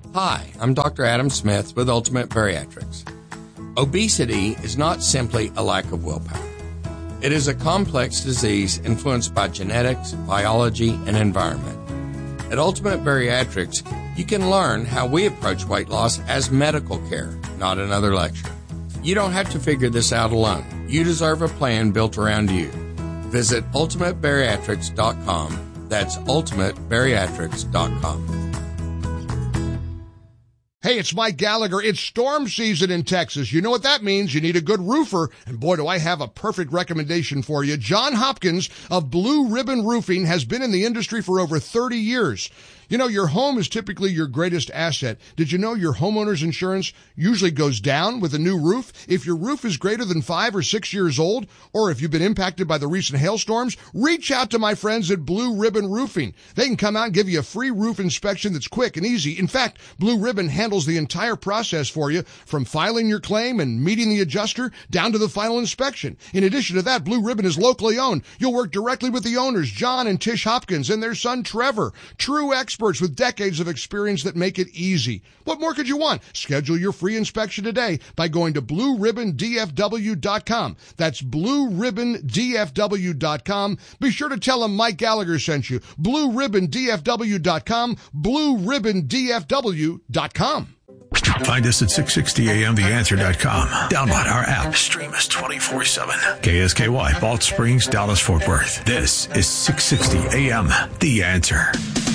Hi, I'm Dr. Adam Smith with Ultimate Bariatrics. Obesity is not simply a lack of willpower. It is a complex disease influenced by genetics, biology, and environment. At Ultimate Bariatrics, you can learn how we approach weight loss as medical care, not another lecture. You don't have to figure this out alone. You deserve a plan built around you. Visit ultimatebariatrics.com. That's ultimatebariatrics.com. Hey, it's Mike Gallagher. It's storm season in Texas. You know what that means. You need a good roofer. And boy, do I have a perfect recommendation for you. John Hopkins of Blue Ribbon Roofing has been in the industry for over 30 years. You know, your home is typically your greatest asset. Did you know your homeowner's insurance usually goes down with a new roof? If your roof is greater than 5 or 6 years old, or if you've been impacted by the recent hailstorms, reach out to my friends at Blue Ribbon Roofing. They can come out and give you a free roof inspection that's quick and easy. In fact, Blue Ribbon handles the entire process for you, from filing your claim and meeting the adjuster down to the final inspection. In addition to that, Blue Ribbon is locally owned. You'll work directly with the owners, John and Tish Hopkins, and their son, Trevor. True experts with decades of experience that make it easy. What more could you want? Schedule your free inspection today by going to BlueRibbonDFW.com. That's BlueRibbonDFW.com. Be sure to tell them Mike Gallagher sent you. BlueRibbonDFW.com. BlueRibbonDFW.com. Find us at 660amtheanswer.com. Download our app. Stream us 24/7. KSKY, Balch Springs, Dallas, Fort Worth. This is 660 AM, The Answer.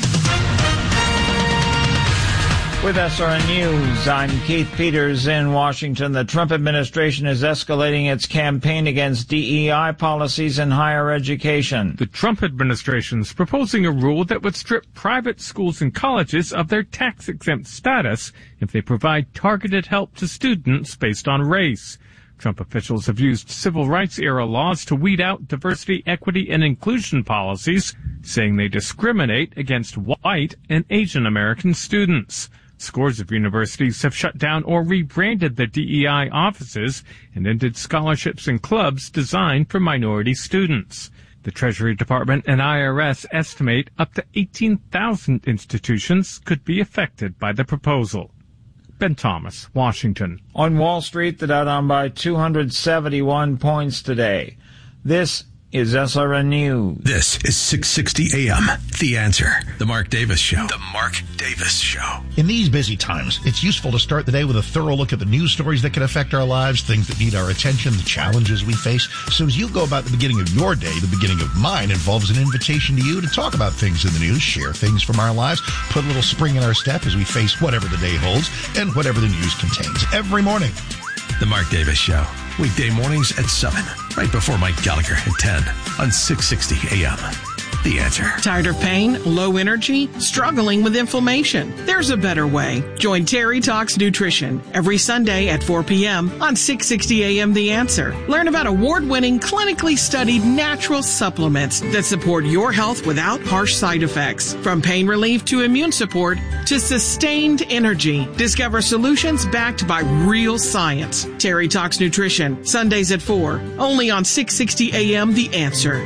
With SRN News, I'm Keith Peters in Washington. The Trump administration is escalating its campaign against DEI policies in higher education. The Trump administration is proposing a rule that would strip private schools and colleges of their tax-exempt status if they provide targeted help to students based on race. Trump officials have used civil rights-era laws to weed out diversity, equity, and inclusion policies, saying they discriminate against white and Asian American students. Scores of universities have shut down or rebranded their DEI offices and ended scholarships and clubs designed for minority students. The Treasury Department and IRS estimate up to 18,000 institutions could be affected by the proposal. Ben Thomas, Washington. On Wall Street, the Dow down by 271 points today. This is SRN News. This is 660 AM, The Answer. The Mark Davis Show. The Mark Davis Show. In these busy times, it's useful to start the day with a thorough look at the news stories that can affect our lives, things that need our attention, the challenges we face. So as you go about the beginning of your day, the beginning of mine involves an invitation to you to talk about things in the news, share things from our lives, put a little spring in our step as we face whatever the day holds and whatever the news contains. Every morning. The Mark Davis Show. Weekday mornings at 7, right before Mike Gallagher at 10 on 660 AM. The Answer. Tired of pain, low energy, struggling with inflammation? There's a better way. Join Terry Talks Nutrition every Sunday at 4 p.m. on 660 AM The Answer. Learn about award-winning, clinically studied natural supplements that support your health without harsh side effects. From pain relief to immune support to sustained energy. Discover solutions backed by real science. Terry Talks Nutrition, Sundays at 4, only on 660 AM The Answer.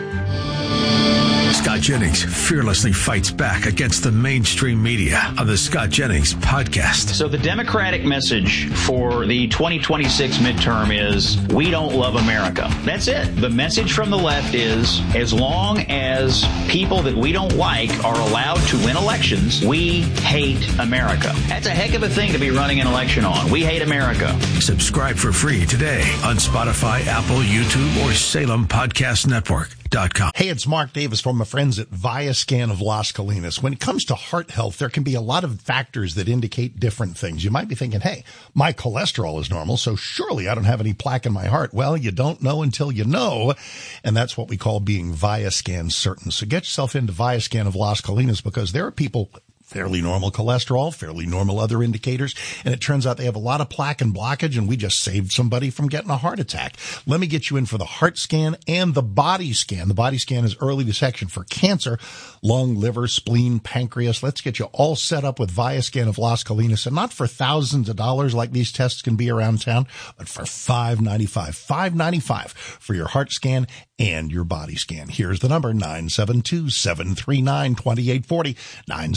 Scott Jennings fearlessly fights back against the mainstream media on the Scott Jennings podcast. So the Democratic message for the 2026 midterm is, we don't love America. That's it. The message from the left is, as long as people that we don't like are allowed to win elections, we hate America. That's a heck of a thing to be running an election on. We hate America. Subscribe for free today on Spotify, Apple, YouTube, or Salem Podcast Network. Hey, it's Mark Davis from my friends at Viascan of Las Colinas. When it comes to heart health, there can be a lot of factors that indicate different things. You might be thinking, hey, my cholesterol is normal, so surely I don't have any plaque in my heart. Well, you don't know until you know, and that's what we call being Viascan certain. So get yourself into Viascan of Las Colinas, because there are people fairly normal cholesterol, fairly normal other indicators, and it turns out they have a lot of plaque and blockage, and we just saved somebody from getting a heart attack. Let me get you in for the heart scan and the body scan. The body scan is early detection for cancer, lung, liver, spleen, pancreas. Let's get you all set up with Viascan of Las Colinas, and not for thousands of dollars like these tests can be around town, but for $595 for your heart scan and your body scan. Here's the number, 972-739-2840, 972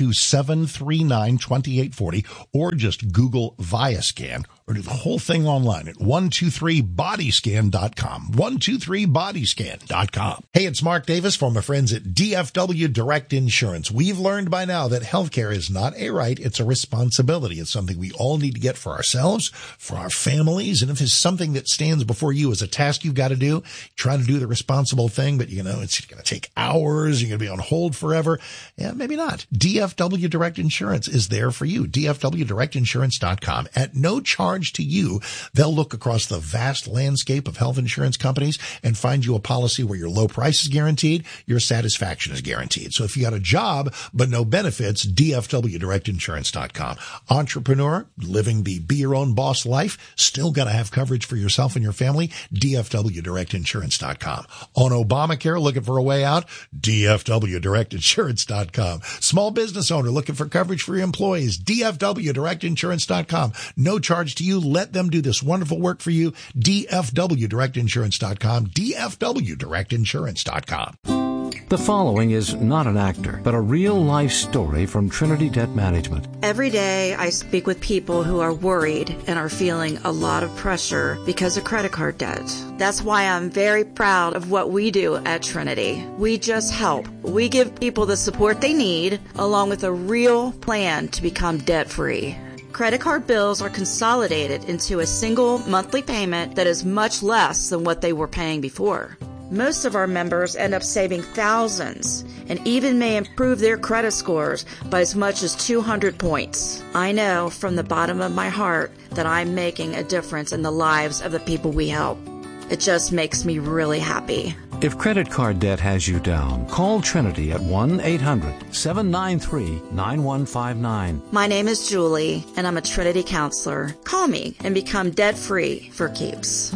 1-800-739-2840, or just Google Viascan, or do the whole thing online at 123bodyscan.com. 123bodyscan.com. Hey, it's Mark Davis from my friends at DFW Direct Insurance. We've learned by now that healthcare is not a right, it's a responsibility. It's something we all need to get for ourselves, for our families, and if it's something that stands before you as a task you've got to do, try to do the responsible thing, but it's going to take hours, you're going to be on hold forever. Yeah, maybe not. DFW Direct Insurance is there for you. DFWDirectInsurance.com. At no charge to you, they'll look across the vast landscape of health insurance companies and find you a policy where your low price is guaranteed, your satisfaction is guaranteed. So if you got a job but no benefits, DFWDirectInsurance.com. Entrepreneur, living the be your own boss life, still got to have coverage for yourself and your family, DFWDirectInsurance.com. On Obamacare, looking for a way out, DFWDirectInsurance.com. Small business owner looking for coverage for your employees, DFWDirectInsurance.com. No charge to you. Let them do this wonderful work for you. DFWDirectInsurance.com. DFWDirectInsurance.com. The following is not an actor, but a real-life story from Trinity Debt Management. Every day I speak with people who are worried and are feeling a lot of pressure because of credit card debt. That's why I'm very proud of what we do at Trinity. We just help. We give people the support they need, along with a real plan to become debt-free. Credit card bills are consolidated into a single monthly payment that is much less than what they were paying before. Most of our members end up saving thousands and even may improve their credit scores by as much as 200 points. I know from the bottom of my heart that I'm making a difference in the lives of the people we help. It just makes me really happy. If credit card debt has you down, call Trinity at 1-800-793-9159. My name is Julie, and I'm a Trinity counselor. Call me and become debt-free for keeps.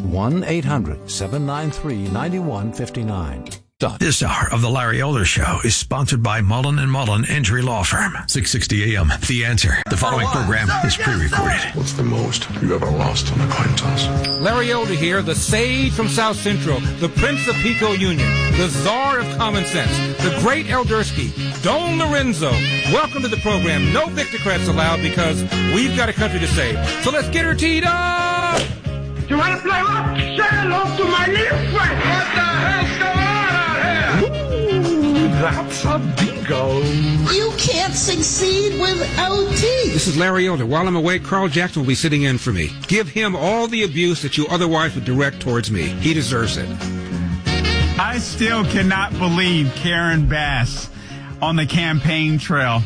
1-800-793-9159. This hour of the Larry Elder Show is sponsored by Mullen & Mullen Injury Law Firm. 660 AM, The Answer. The following program is pre-recorded. What's the most you ever lost on a coin toss? Larry Elder here, the sage from South Central, the Prince of Pico Union, the czar of common sense, the great Eldersky, Don Lorenzo. Welcome to the program. No Victocrats allowed because we've got a country to save. So let's get her teed up! You want to play rock? Say hello to my little friend. What the hell's going on? That's a bingo. You can't succeed without tea. This is Larry Elder. While I'm away, Carl Jackson will be sitting in for me. Give him all the abuse that you otherwise would direct towards me. He deserves it. I still cannot believe Karen Bass on the campaign trail.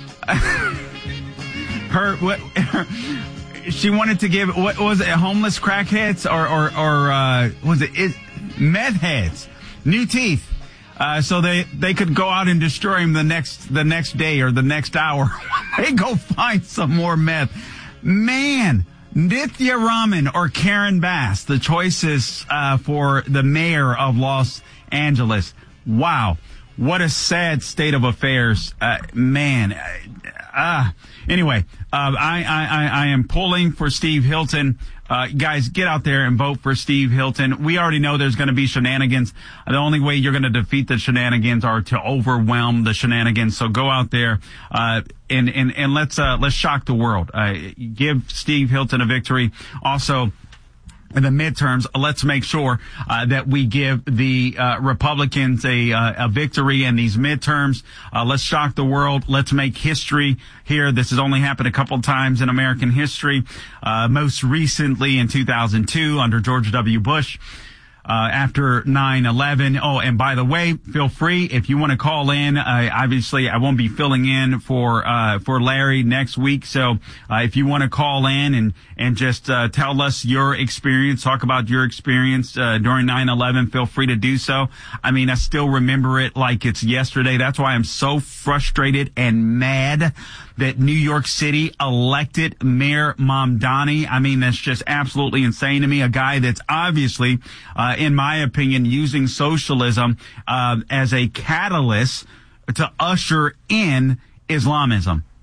She wanted to give, what was it, homeless crackheads or was it meth heads new teeth. So they could go out and destroy him the next day or the next hour. They go find some more meth. Man, Nithya Raman or Karen Bass, the choices for the mayor of Los Angeles. Wow, what a sad state of affairs, man. Anyway, I am pulling for Steve Hilton. Guys, get out there and vote for Steve Hilton. We already know there's going to be shenanigans. The only way you're going to defeat the shenanigans are to overwhelm the shenanigans. So go out there, and let's shock the world. Give Steve Hilton a victory. Also, in the midterms, let's make sure that we give the Republicans a victory in these midterms. Let's shock the world. Let's make history here. This has only happened a couple times in American history. Most recently in 2002 under George W. Bush. After 9/11. Oh, and by the way, feel free if you want to call in. Obviously, I won't be filling in for Larry next week. So, if you want to call in and just tell us your experience, talk about your experience during 9/11, feel free to do so. I mean, I still remember it like it's yesterday. That's why I'm so frustrated and mad that New York City elected Mayor Mamdani. I mean, that's just absolutely insane to me. A guy that's obviously, in my opinion, using socialism as a catalyst to usher in Islamism.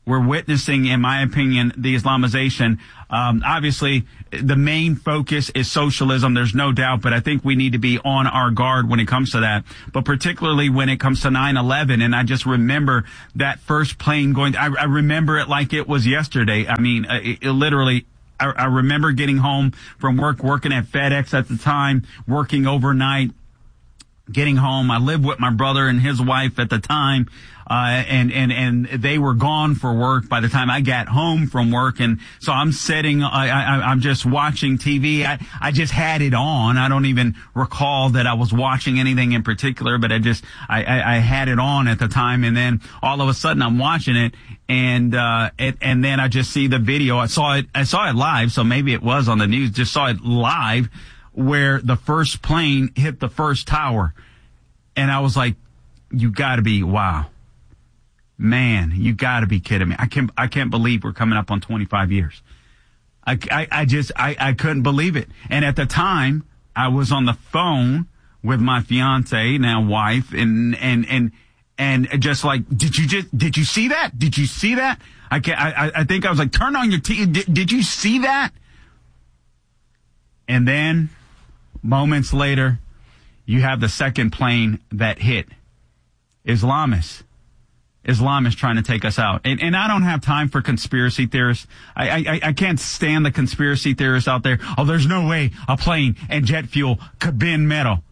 We're witnessing, in my opinion, the Islamization. Obviously, the main focus is socialism. There's no doubt, but I think we need to be on our guard when it comes to that. But particularly when it comes to 9/11, and I just remember that first plane going. I remember it like it was yesterday. I mean, it literally. I remember getting home from work, working at FedEx at the time, working overnight, getting home. I lived with my brother and his wife at the time. And they were gone for work by the time I got home from work. And so I'm sitting, I'm just watching TV. I just had it on. I don't even recall that I was watching anything in particular, but I had it on at the time. And then all of a sudden I'm watching it. And then I just see the video. I saw it live. So maybe it was on the news, just saw it live where the first plane hit the first tower. And I was like, you gotta be, wow. Man, you gotta be kidding me. I can't believe we're coming up on 25 years. I couldn't believe it. And at the time, I was on the phone with my fiance, now wife, and just like, did you see that? Did you see that? I think I was like, turn on your TV. Did you see that? And then moments later, you have the second plane that hit. Islamists trying to take us out. And I don't have time for conspiracy theorists. I can't stand the conspiracy theorists out there. Oh, there's no way a plane and jet fuel could bend metal.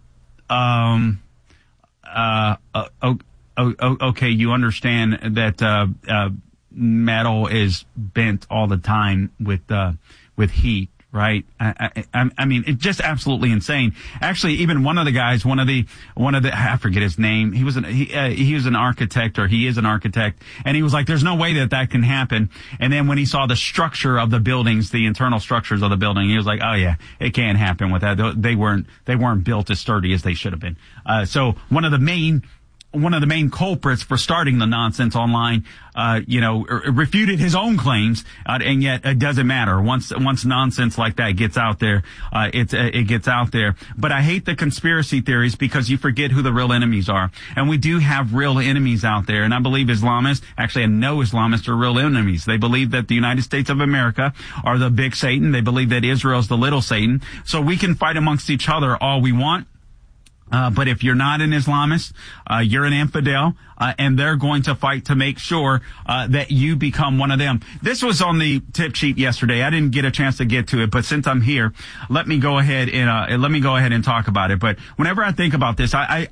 Okay, you understand that metal is bent all the time with heat. Right. I mean, it's just absolutely insane. Actually, even one of the guys, one of the, I forget his name. He was an architect, or he is an architect. And he was like, there's no way that can happen. And then when he saw the structure of the buildings, the internal structures of the building, he was like, oh yeah, it can't happen with that. They weren't built as sturdy as they should have been. So one of the main culprits for starting the nonsense online, refuted his own claims, and yet it doesn't matter. Once nonsense like that gets out there, it gets out there. But I hate the conspiracy theories because you forget who the real enemies are. And we do have real enemies out there. And I believe Islamists, actually I know Islamists are real enemies. They believe that the United States of America are the big Satan. They believe that Israel is the little Satan. So we can fight amongst each other all we want. But if you're not an Islamist, you're an infidel, and they're going to fight to make sure that you become one of them. This was on the tip sheet yesterday. I didn't get a chance to get to it, but since I'm here, let me go ahead and talk about it. But whenever I think about this, I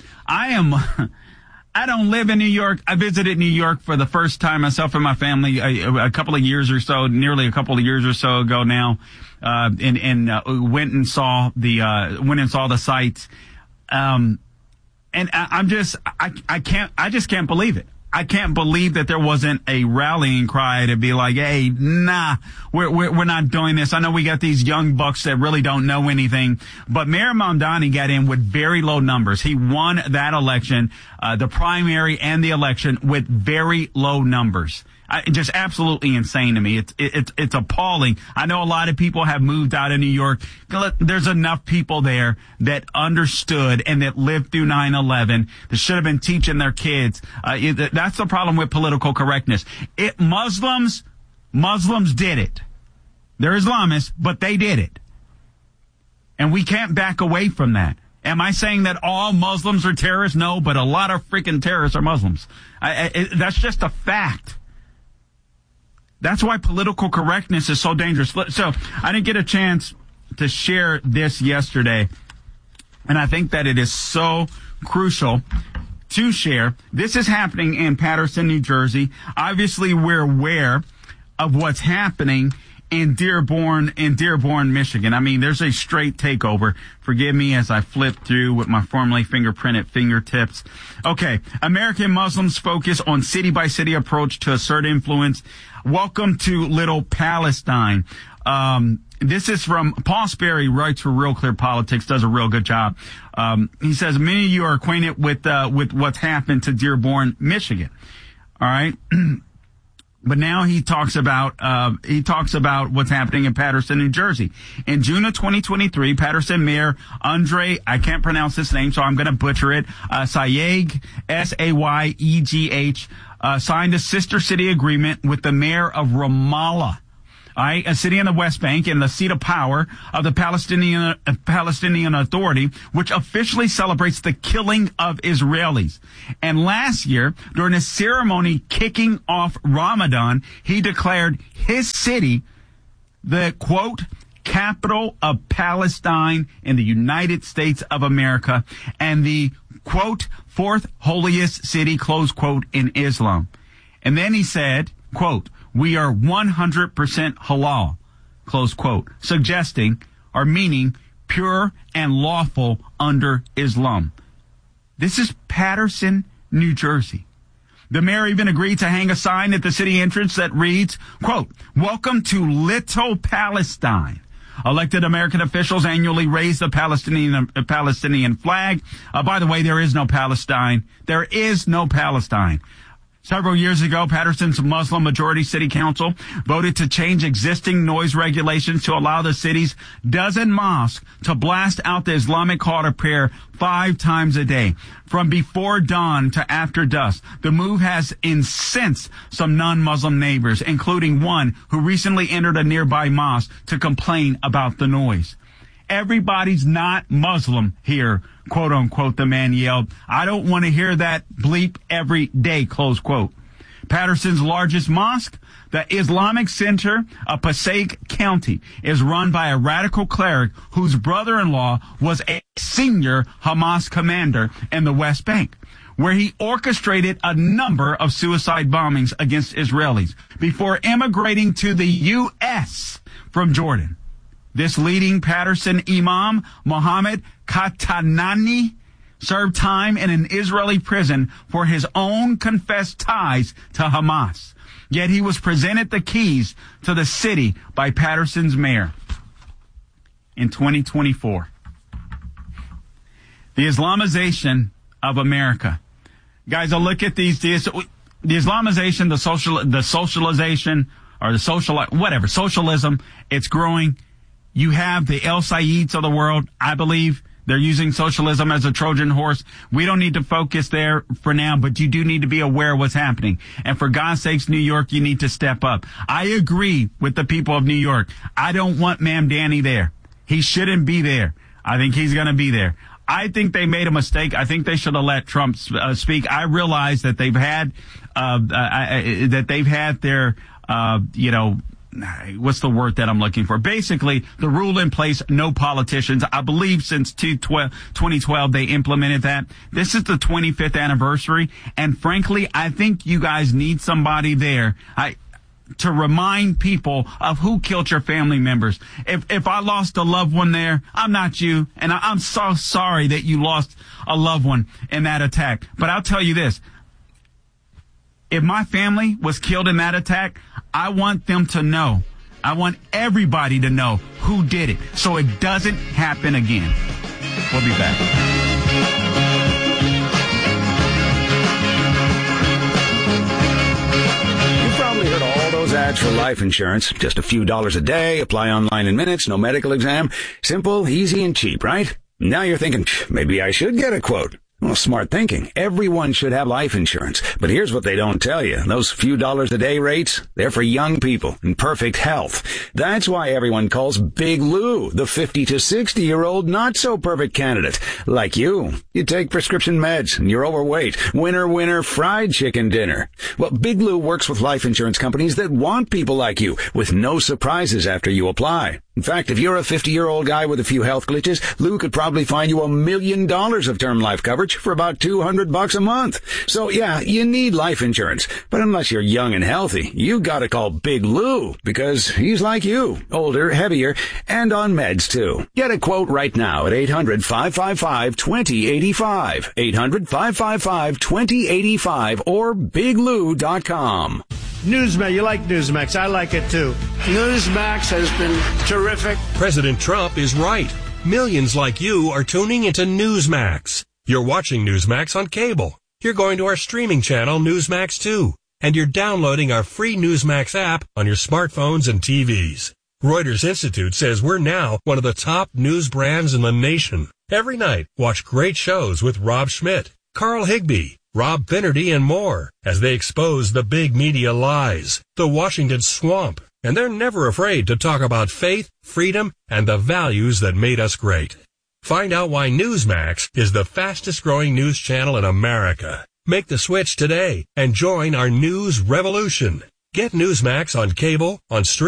don't live in New York. I visited New York for the first time, myself and my family, a couple of years or so ago now, and went and saw the sites. And I just can't believe it. I can't believe that there wasn't a rallying cry to be like, hey, nah, we're not doing this. I know we got these young bucks that really don't know anything, but Mayor Mamdani got in with very low numbers. He won that election, the primary and the election, with very low numbers. Just absolutely insane to me. It's appalling. I know a lot of people have moved out of New York. There's enough people there that understood and that lived through 9/11 that should have been teaching their kids. That's the problem with political correctness. Muslims did it. They're Islamists, but they did it. And we can't back away from that. Am I saying that all Muslims are terrorists? No, but a lot of freaking terrorists are Muslims. That's just a fact. That's why political correctness is so dangerous. So I didn't get a chance to share this yesterday, and I think that it is so crucial to share. This is happening in Paterson, New Jersey. Obviously, we're aware of what's happening in Dearborn, Michigan. I mean, there's a straight takeover. Forgive me as I flip through with my formerly fingerprinted fingertips. Okay. American Muslims focus on city-by-city approach to assert influence. Welcome to Little Palestine. This is from Paul Sperry, writes for Real Clear Politics, does a real good job. He says, many of you are acquainted with what's happened to Dearborn, Michigan. All right. But now he talks about what's happening in Paterson, New Jersey. In June of 2023, Paterson Mayor Andre, I can't pronounce this name, so I'm going to butcher it, Sayegh, Sayegh, signed a sister city agreement with the mayor of Ramallah, a city in the West Bank and the seat of power of the Palestinian Authority, which officially celebrates the killing of Israelis. And last year, during a ceremony kicking off Ramadan, he declared his city the, quote, capital of Palestine in the United States of America and the, quote, fourth holiest city, close quote, in Islam. And then he said, quote, we are 100% halal, close quote, suggesting or meaning pure and lawful under Islam. This is Paterson, New Jersey. The mayor even agreed to hang a sign at the city entrance that reads, quote, welcome to Little Palestine. Elected American officials annually raise the Palestinian flag. By the way, there is no Palestine. There is no Palestine. Several years ago, Paterson's Muslim majority city council voted to change existing noise regulations to allow the city's dozen mosques to blast out the Islamic call to prayer 5 times a day, from before dawn to after dusk. The move has incensed some non-Muslim neighbors, including one who recently entered a nearby mosque to complain about the noise. Everybody's not Muslim here, quote unquote, the man yelled. I don't want to hear that bleep every day, close quote. Paterson's largest mosque, the Islamic Center of Passaic County, is run by a radical cleric whose brother-in-law was a senior Hamas commander in the West Bank, where he orchestrated a number of suicide bombings against Israelis before immigrating to the U.S. from Jordan. This leading Paterson imam, Mohammed Katanani, served time in an Israeli prison for his own confessed ties to Hamas. Yet he was presented the keys to the city by Paterson's mayor in 2024. The Islamization of America. Guys, I'll look at these. The Islamization, the socialization, or the socialism, it's growing. You have the El Sayeds of the world. I believe they're using socialism as a Trojan horse. We don't need to focus there for now, but you do need to be aware of what's happening. And for God's sakes, New York, you need to step up. I agree with the people of New York. I don't want Ma'am Danny there. He shouldn't be there. I think he's going to be there. I think they made a mistake. I think they should have let Trump speak. I realize that they've had their what's the word that I'm looking for? Basically, the rule in place, no politicians. I believe since 2012, they implemented that. This is the 25th anniversary. And frankly, I think you guys need somebody there to remind people of who killed your family members. If I lost a loved one there, I'm not you. And I'm so sorry that you lost a loved one in that attack. But I'll tell you this. If my family was killed in that attack, I want them to know. I want everybody to know who did it so it doesn't happen again. We'll be back. You've probably heard all those ads for life insurance. Just a few dollars a day, apply online in minutes, no medical exam. Simple, easy, and cheap, right? Now you're thinking, maybe I should get a quote. Well, smart thinking. Everyone should have life insurance. But here's what they don't tell you. Those few dollars a day rates, they're for young people in perfect health. That's why everyone calls Big Lou the 50 to 60-year-old not-so-perfect candidate. Like you. You take prescription meds and you're overweight. Winner, fried chicken dinner. Well, Big Lou works with life insurance companies that want people like you with no surprises after you apply. In fact, if you're a 50-year-old guy with a few health glitches, Lou could probably find you $1 million of term life coverage for about $200 a month. So yeah, you need life insurance. But unless you're young and healthy, you gotta call Big Lou because he's like you, older, heavier, and on meds too. Get a quote right now at 800-555-2085. 800-555-2085 or biglou.com. Newsmax, you like Newsmax. I like it too. Newsmax has been terrific. President Trump is right. Millions like you are tuning into Newsmax. You're watching Newsmax on cable. You're going to our streaming channel, Newsmax 2. and you're downloading our free Newsmax app on your smartphones and TVs. Reuters Institute says we're now one of the top news brands in the nation. Every night, watch great shows with Rob Schmidt, Carl Higbie, Rob Finnerty, and more as they expose the big media lies, the Washington swamp, and they're never afraid to talk about faith, freedom, and the values that made us great. Find out why Newsmax is the fastest growing news channel in America. Make the switch today and join our news revolution. Get Newsmax on cable, on streaming,